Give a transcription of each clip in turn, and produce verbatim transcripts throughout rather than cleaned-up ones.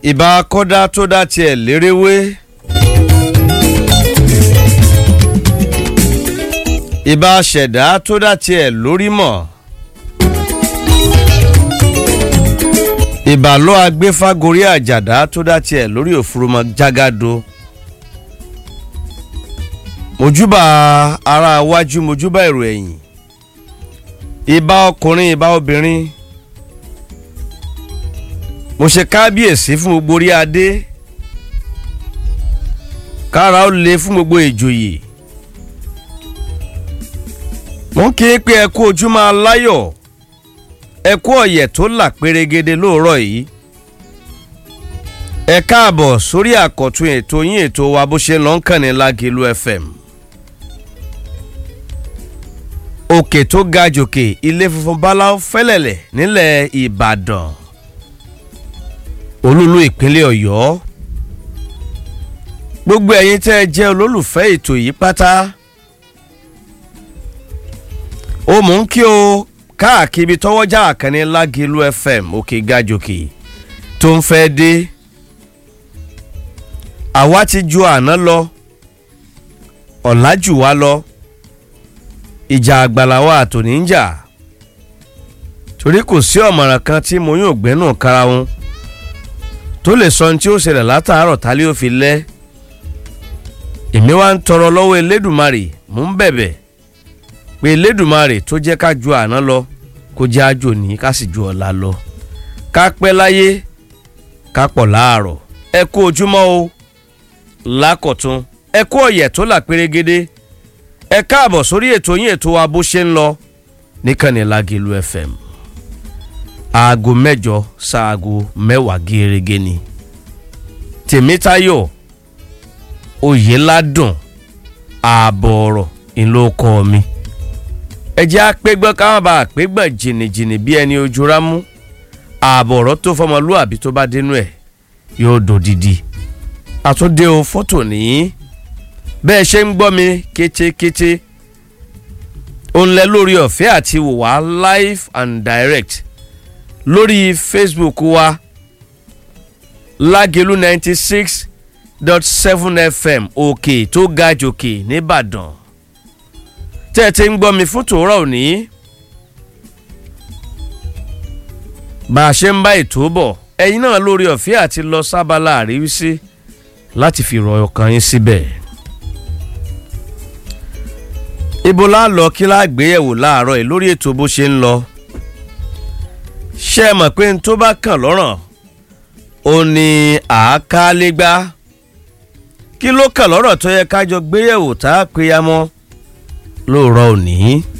ìbá kọ́dá tó dá tiẹ̀ lérewé ìbá ṣẹ̀dá tó dá tiẹ̀ lórí mọ̀ ìbá lọ́ agbéfágorí àjàdá tó dá tiẹ̀ lórí òfurumọ jágàdo mojúbà ara wájú mojúbà èrò ẹ̀yìn ìbá ọkùnrin ìbá obìnrin mo ṣe kábíyèsí fún gbogbo orí adé kára ó le fún gbogbo ìjòyè mo ń kí pé ẹ kú ojúmọ́ aláyọ̀ ẹ kú ọ̀yẹ̀ tó là pérégede lóòrọ̀ yìí ẹ káàbọ̀ sórí àkọ́tún ètò yín ètò wa bó ṣe lọ ń kàn ní Lágìlú F M òkè tó ga jòkè ilé funfun báláú fẹ́lẹ̀lẹ̀ nílẹ̀ Ìbàdàn olúlu ìpínlẹ̀ Ọ̀yọ́ gbogbo ẹ̀yin tẹ́ ẹ jẹ́ olólùfẹ́ ètò yìí pátá ó mú kí o káàkiri tọwọ́jà àkànní Lágìlú F M òkè gàjòkè tó ń fẹ́ dé àwa ti ju àná lọ ọ̀la jù wá lọ ìjà àgbàlá wa àtòní ń jà torí kò sí ọ̀mọ̀ràn kan tí mo yóò gbẹ́nù kára wọn tó lè sọ ohun tí ó ṣẹlẹ̀ látàárọ̀ tálẹ́ ó fi lẹ́ èmi wá ń tọrọ lọ́wọ́ Elédùmarè mò ń bẹ̀bẹ̀ pé Elédùmarè tó jẹ́ ká ju àná lọ kó jẹ́ àjò ní ká sì ju ọ̀la lọ ká pẹ́ láyé ká pọ̀ láàárọ̀ ẹ kú ojúmọ́ o lákọ̀tún ẹ kú ọ̀yẹ̀ tó là pérégede ẹ káàbọ̀ sórí ètò yín ètò wa bó ṣe ń lọ níkànnì Lágìlú F M aago mẹ́jọ sáago mẹ́wàá gẹ́rẹ́gẹ́ ni Tèmítáyọ̀ Oyèládùn ààbọ̀ ọ̀rọ̀ ìlókọ mi ẹ jẹ́ àpégbọ́n káwọn bá àpégbọ́n jìnnìjìnnì bí ẹni ojú rámú ààbọ̀ ọ̀rọ̀ tó fọmọlúàbí tó bá dénú ẹ̀ yóò dòdìdì àtúndé o fọ́tò ní bẹ́ẹ̀ ṣe ń gbọ́ mi kétékété òun lẹ lórí ọ̀fẹ́ àti wò wá live and direct lórí Facebook wa Lágìlú ninety six dot seven F M òkè tó ga jòkè nìbàdàn tẹ́ ẹ ti ń gbọ́ mi fún tòórọ́ òní bá a ṣe ń bá ètò bọ̀ ẹ̀yin náà lórí ọ̀fẹ́ àti lọ sábàlá àríwísí láti fi rọ ọkàn yín síbẹ̀ ibo la lọ kí la gbéyẹ̀wò láàárọ̀ yìí lórí ètò bó ṣe ń lọ ṣé ẹ mọ̀ pé n tó bá kàn lọ́rùn ó ní àákálégbá kí ló kàn lọ́rọ̀ tó yẹ ká jọ gbéyẹ̀wò tá a pé ya mọ́ lóòrọ̀ òní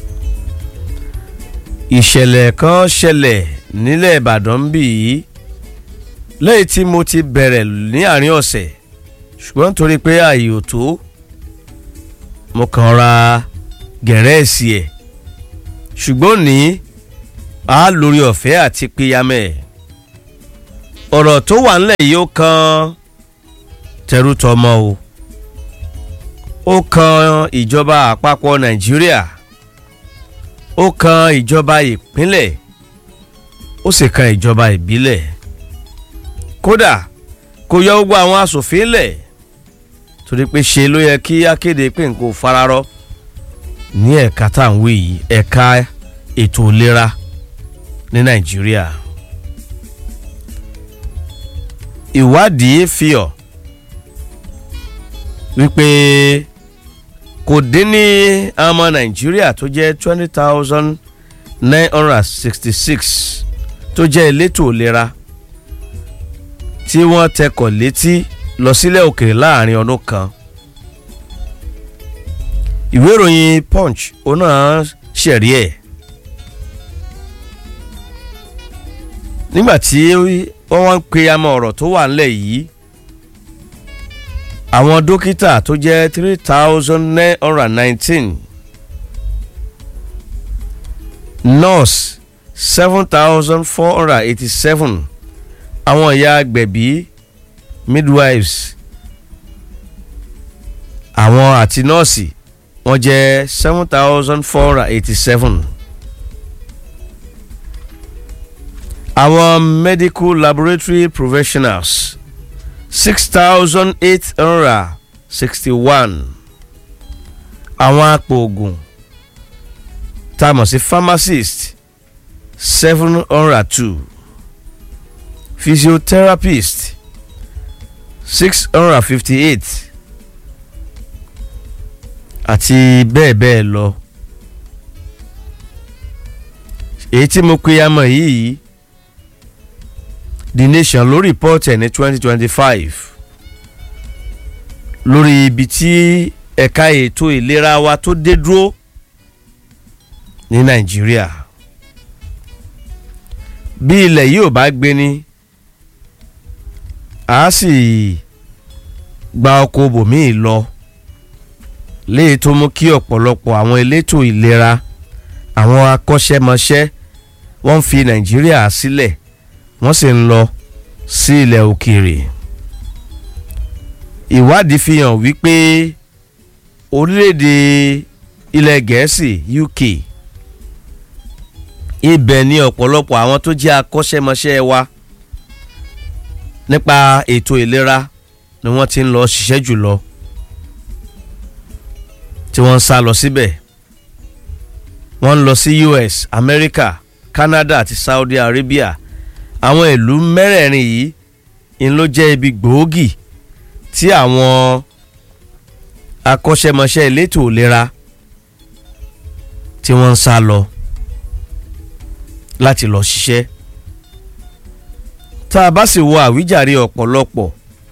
ìṣẹ̀lẹ̀ kan ṣẹlẹ̀ nílẹ̀ Ìbàdàn bí yìí lẹ́yìn tí mo ti bẹ̀rẹ̀ ní àárín ọ̀sẹ̀ ṣùgbọ́n torí pé ààyè ò tó mo kàn ra gẹ̀rẹ́ẹ̀sì ẹ̀ ṣùgbọ́n ní a lórí ọ̀fẹ́ àti péyamẹ́ ọ̀rọ̀ tó wà nílẹ̀ yìí ó kan tẹrútọmọ o ó kan ìjọba àpapọ̀ Nàìjíríà ó kan ìjọba ìpínlẹ̀ ó sì kan ìjọba ìbílẹ̀ kódà kò yọ gbogbo àwọn aṣòfin lẹ̀ torí pé ṣe ló yẹ kí akéde pé nǹkan ò fararọ́ ní ẹ̀ka tá à ń wí yìí ẹ̀ka ètò ìlera ní Nàìjíríà ìwádìí fi hàn wípé kò dín ní ọmọ Nàìjíríà tó jẹ́ twenty thousand nine hundred sixty six tó jẹ́ elétò ìlera tí wọ́n tẹkọ̀ létí lọ sílẹ̀ òkèèrè láàrin ọdún kan ìwé ìròyìn Punch òun náà ṣẹ̀rí ẹ̀ nígbàtí wọ́n wá ń pe amọ̀ ọ̀rọ̀ tó wà nílẹ̀ yìí àwọn dókítà tó jẹ́ three thousand nine hundred nineteen nurse seven thousand four hundred eighty seven àwọn ìyá agbẹ̀bí midwives àwọn àti nọ́ọ̀sì wọ́n jẹ́ seven thousand four hundred eighty seven àwọn medical laboratory professionals six thousand eight hundred sixty one, àwọn apòògùn tá a mọ̀ sí pharmacist seven hundred two, physiotherapist six hundred fifty eight àti bẹ́ẹ̀ bẹ́ẹ̀ lọ. èyí tí mo pe amọ̀ yìí The Nation ló report ẹ̀ ní twenty twenty five lórí ibi tí ẹ̀ka ètò ìlera wa tó dé dúró ní Nàìjíríà. bí ilẹ̀ yìí ò bá gbé ni a sì gba ọkọ̀ bòmíì lọ léyìí tó mú kí ọ̀pọ̀lọpọ̀ àwọn elétò ìlera àwọn akọ́ṣẹ́mọṣẹ́ wọ́n fi Nàìjíríà sílẹ̀ wọ́n sì ń lọ sí ilẹ̀ òkèèrè. ìwádìí fi hàn wípé orílẹ̀-èdè ilẹ̀ Gẹ̀ẹ́sì U K ibẹ̀ ni ọ̀pọ̀lọpọ̀ àwọn tó jẹ́ akọ́ṣẹ́mọṣẹ́ wa nípa ètò ìlera ni wọ́n ti ń lọ ṣiṣẹ́ jùlọ tí wọ́n ń sá lọ síbẹ̀. wọ́n ń lọ sí U S, America, Canada àti Saudi Arabia. àwọn ìlú mẹ́rẹ̀ẹ̀rin yìí ń ló jẹ́ ibi gbòógì tí àwọn akọ́ṣẹ́mọṣẹ́ elétò ìlera tí wọ́n ń sá lọ láti lọ ṣiṣẹ́. tá a bá sì wo àwíjàre ọ̀pọ̀lọpọ̀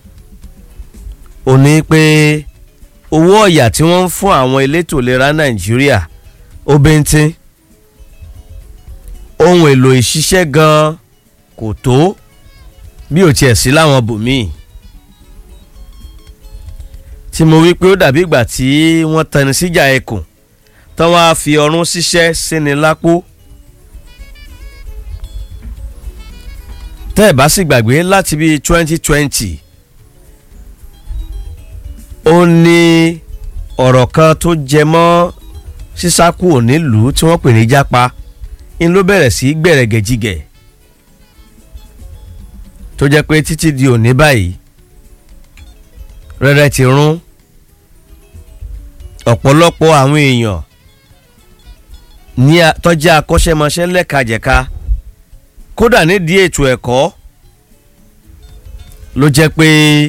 ó ní pé owó ọ̀yà tí wọ́n ń fún àwọn elétò ìlera Nàìjíríà ó bíntín, ohun èlò ìṣiṣẹ́ gan kò tó bí ò tiẹ̀ sí láwọn bòmíì. tí mo wí pé ó dàbí ìgbà tí wọ́n tẹni síjà ẹkùn tán wá fi ọrún ṣiṣẹ́ síni lápò. tẹ́ ẹ̀ bá sì gbàgbé láti bíi twenty twenty ó ní ọ̀rọ̀ kan tó jẹ mọ́ sísákù nílùú tí wọ́n pè ní jápa ń ló bẹ̀rẹ̀ sí gbẹ̀rẹ̀gẹ̀jigẹ̀ tó jẹ́ pé títí di òní báyìí rẹ́rẹ́ ti rún. ọ̀pọ̀lọpọ̀ àwọn èèyàn ní tó jẹ́ akọ́ṣẹ́mọṣẹ́ lẹ́kajẹ̀ka kódà nídìí ètò ẹ̀kọ́ ló jẹ́ pé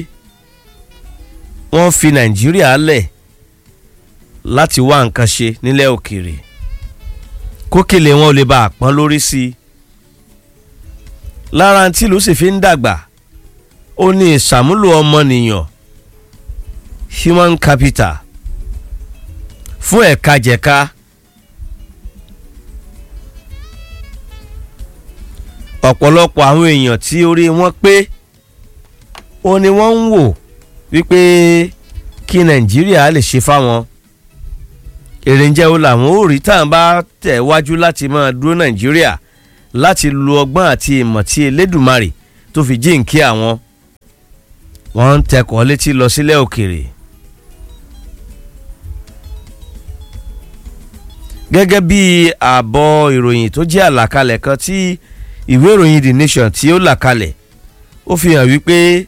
wọ́n fi Nàìjíríà lẹ̀ láti wá nǹkan ṣe nílẹ̀ òkèèrè kókèlè wọn ò lè bá àpọ́n lórí sí i. lára tí ìlú sì fi ń dàgbà ó ní ìṣàmúlò ọmọnìyàn human capital fún ẹ̀ka jẹ̀ka. ọ̀pọ̀lọpọ̀ àwọn èèyàn tí orí wọn pé ó ní wọ́n ń wò wípé kí Nàìjíríà lè ṣe fáwọn. èrè ń jẹ́ ó làwọn ò rí táwọn bá tẹ̀ wájú láti máa dúró Nàìjíríà láti lo ọgbọ́n àti ìmọ̀ tí Elédùmarè tó fi jíǹkí àwọn. wọ́n ń tẹkọ̀ létí lọ sílẹ̀ òkèèrè. gẹ́gẹ́ bí àbọ̀ ìròyìn tó jẹ́ àlàkalẹ̀ kan tí ìwé ìròyìn The Nation tí ó là kalẹ̀ ó fi hàn wípé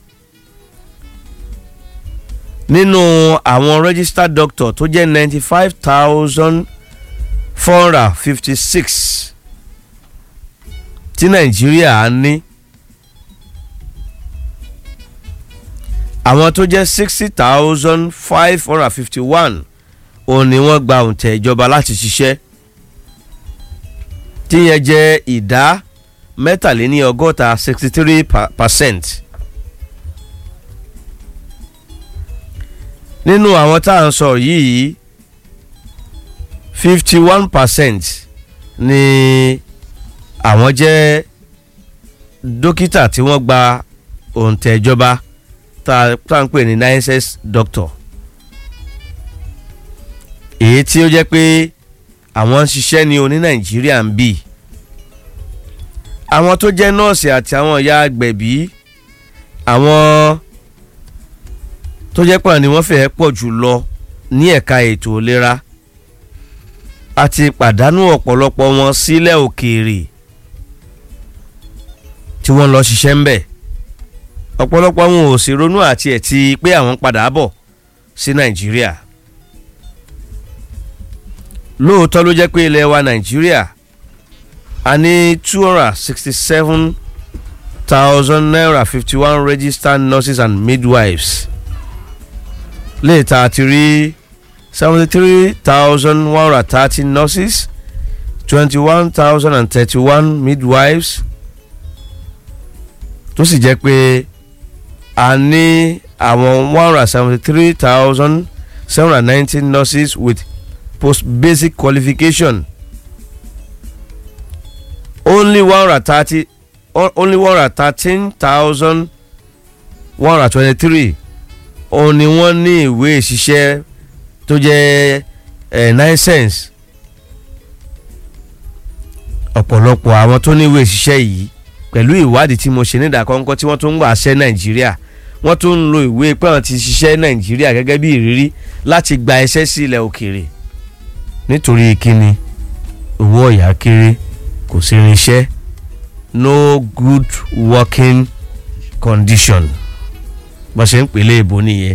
nínú àwọn registered doctor tó jẹ́ ninety five thousand four hundred fifty six tí Nàìjíríà ní, àwọn tó jẹ́ sixty thousand five hundred fifty one òun ni wọ́n gba òǹtẹ̀ ìjọba láti ṣiṣẹ́, tíyẹn jẹ́ ìdá mẹ́tàléní ọgọ́ta sixty three percent. nínú àwọn tá à ń sọ yìí fifty one percent ni àwọn jẹ́ dókítà tí wọ́n gba òǹtẹ̀ ìjọba tá à ń pè ní nurses doctor, èyí tí ó jẹ́ pé àwọn ń ṣiṣẹ́ ní oní Nàìjíríà ń bì. àwọn tó jẹ́ nọ́ọ̀sì àti àwọn ìyá agbẹ̀bí, àwọn tó jẹ́ pé ni wọ́n fẹ́ẹ́ pọ̀ jù lọ ní ẹ̀ka ètò ìlera àti pàdánù ọ̀pọ̀lọpọ̀ wọn sílẹ̀ òkèèrè. tí wọ́n lọ ṣiṣẹ́ ń bẹ̀ ọ̀pọ̀lọpọ̀ àwọn ò sì ronú àti ẹ̀ ti pé àwọn padà bọ̀ sí Nàìjíríà lóòótọ́ ló jẹ́ pé ilẹ̀ wa Nàìjíríà a ní two hundred sixty seven thousand naira fifty one registered nurses and midwives léètà àti rí seventy three thousand one hundred thirty nurses twenty one thousand and thirty one midwives tó sì jẹ́ pé a ní àwọn one hundred seventy three thousand seven hundred ninety nurses with post basic qualification only one hundred thirty only one hundred thirteen thousand one hundred twenty three òun ni wọ́n ní ìwé ìṣiṣẹ́ tó jẹ́ ẹ̀ nine cents ọ̀pọ̀lọpọ̀ àwọn tó ní ìwé ìṣiṣẹ́ yìí pẹ̀lú ìwádìí tí mo ṣe ní ìdákọ́ńkọ́ tí wọ́n tún ń gbà ṣẹ́ Nàìjíríà wọ́n tún ń lo ìwé pé wọ́n ti ṣiṣẹ́ Nàìjíríà gẹ́gẹ́ bí ìrírí láti gba iṣẹ́ sí ilẹ̀ òkèèrè nítorí kíni owó ọ̀yà kéré kò sí irinṣẹ́ no good working condition bó ṣe ń pèlè ìbò nìyẹn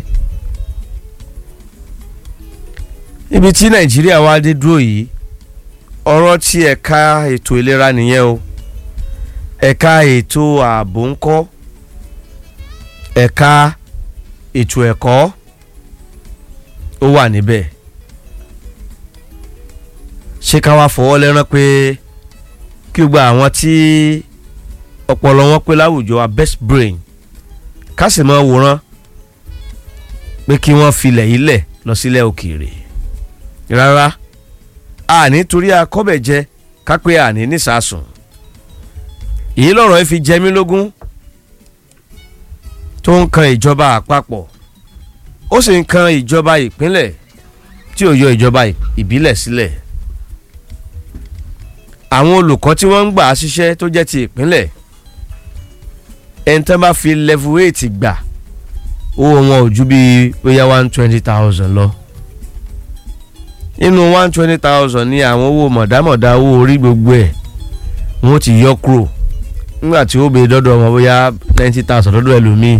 ibi tí Nàìjíríà wá dé dúró yìí ọ̀rọ̀ tí ẹ̀ka ètò ìlera nìyẹn o ẹ̀ka ètò ààbò ńkọ́ ẹ̀ka ètò ẹ̀kọ́ ó wà níbẹ̀ ṣé ká wá fọwọ́ lẹ́rán pé kí gbogbo àwọn tí ọpọlọ wọn pé láwùjọ wa best brain ká sì máa wòran pé kí wọ́n filẹ̀ ilẹ̀ lọ sílẹ̀ òkèèrè rárá a nítorí akọ́bẹ̀jẹ ká pé a ní nísàsùn èyí lọ́rọ̀ ẹ fi jẹ mí lógún tó ń kan ìjọba àpapọ̀ ó sì ń kan ìjọba ìpínlẹ̀ tí ò yọ ìjọba ìbílẹ̀ sílẹ̀ àwọn olùkọ́ tí wọ́n ń gbà á ṣiṣẹ́ tó jẹ́ ti ìpínlẹ̀ ẹni tán bá fi level eight gbà owó wọn ò ju bí bóyá one twenty thousand lọ nínú one twenty thousand ní àwọn owó mọ̀dámọ̀dá owó orí gbogbo ẹ̀ wọ́n ti yọ kúrò nígbà tí ó bèè dọ́dọ̀ wọn bóyá ninety thousand lọ́dọ̀ ẹlòmíì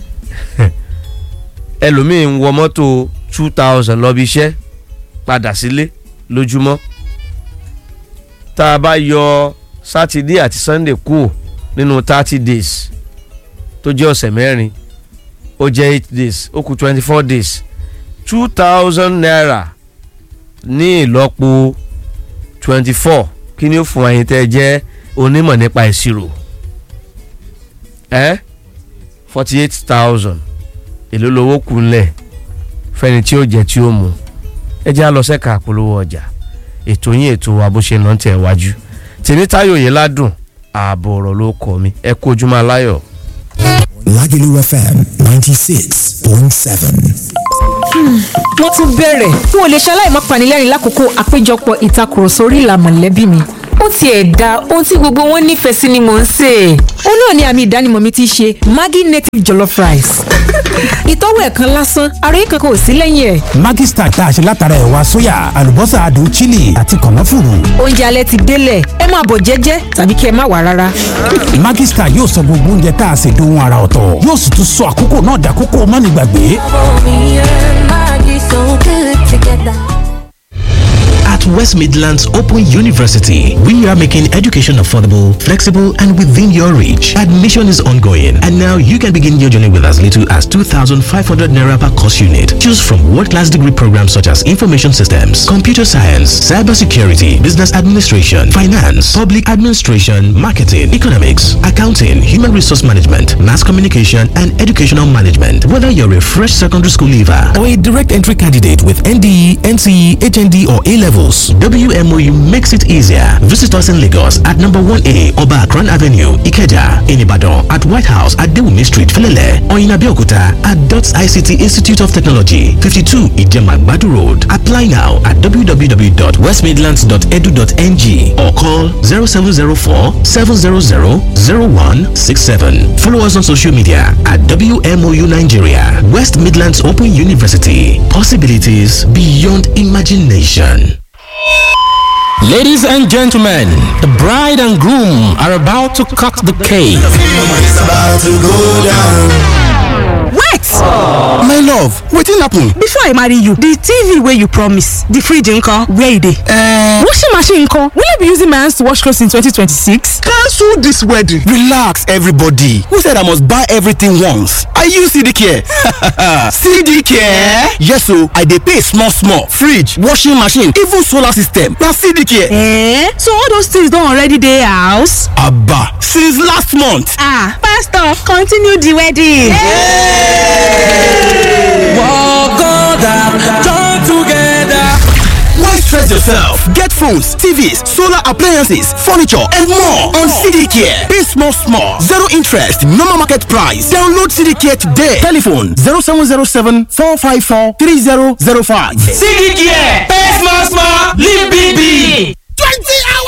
ẹlòmíì ń wọ mọ́tò two thousand lọ bí iṣẹ́ padà sílé lójúmọ́ tá a bá yọ sátidé àti sunday kúrò nínú thirty days tó jẹ́ ọ̀sẹ̀ mẹ́rin ó jẹ́ eight days ó kù twenty four days two thousand naira ní ìlọ́po twenty four kí ni ó fún ẹ̀yin tẹ́ jẹ́ onímọ̀ nípa ìṣirò ẹ́ forty eight thousand èló lówó kù ńlẹ̀ fẹ́ni tí ó jẹ́ tí ó mú ẹ jẹ́ á lọ sẹ́ka àpolówó ọjà ètò yín ètò wa bó ṣe ń lọ tẹ̀ wájú Tèmítáyọ̀ Oyèládùn ààbò ọ̀rọ̀ ló kọ́ mi ẹ kú ojúmọ́ aláyọ̀. Lagelu F M ninety six point seven. wọ́n tún bẹ̀rẹ̀ n ò lè ṣaláì má panilẹ́rìn lákòókò àpéjọpọ̀ ìtakùrọ̀sọ orí ìlà mọ̀lẹ́bí mi ó tiẹ̀ da ohun tí gbogbo wọn nífẹ̀ẹ́ sí ni mò ń sè. ó náà ni àmì ìdánimọ̀ mi ti ṣe Maggi native jollof rice. ìtọ́wò ẹ̀ kan lásán àròyé kankan ò sí lẹ́yìn ẹ̀. Maggi Star tá a ṣe látara ẹ̀wà sóyà àlùbọ́sà adùn chili àti kànáfùrù. oúnjẹ alẹ́ ti délẹ̀ ẹ máa bọ̀ jẹ́jẹ́ tàbí kí ẹ má wá rárá. Maggi Star yóò sọ gbogbo oúnjẹ tá a ṣe dohun ara ọ̀tọ̀ yóò sì tún sọ àkókò náà dàkókò mánigbàgbé. At West Midlands Open University, we are making education affordable, flexible, and within your reach. Admission is ongoing, and now you can begin your journey with as little as two thousand five hundred naira per course unit. Choose from world-class degree programs such as Information Systems, Computer Science, Cybersecurity, Business Administration, Finance, Public Administration, Marketing, Economics, Accounting, Human Resource Management, Mass Communication, and Educational Management. Whether you're a fresh secondary school leaver or a direct entry candidate with N D E, N C E, H N D, or A levels, W M O U makes it easier. Visit us in Lagos at number one A Oba Akran Avenue, Ikeja, in Ibadan at White House at Dewumi Street, Felele, or in Abeokuta at DOTS I C T Institute of Technology, fifty-two Ijema Gbadu Road. Apply now at w w w dot west midlands dot e d u dot n g or call zero seven zero four seven zero zero zero one six seven. Follow us on social media at W M O U Nigeria. West Midlands Open University. Possibilities beyond imagination. Ladies and gentlemen, the bride and groom are about to cut the cake. It's about to go down. Wait! My love, wetin happen? Before I marry you, the T V wey you promise, the fridge nko, where e dey? Uh, washing machine nko, will I be using my hands to wash clothes in twenty twenty-six? Cancel this wedding. Relax, everybody. Who said I must buy everything once? I use C D Care. C D Care? Yes, so I dey pay small small. Fridge, washing machine, even solar system. Na C D Care. Eh? So all those things don already dey house? Abba, since last month. Ah, pastor, continue the wedding. Walk on down, join together. Why stress yourself? Get phones, T Vs, solar appliances, furniture, and more on C D Care. Pay small, small, zero interest, normal market price. Download C D Care today. Telephone zero seven zero seven four five four three zero zero five. C D Care. Pay small, small, live big, big. twenty hours.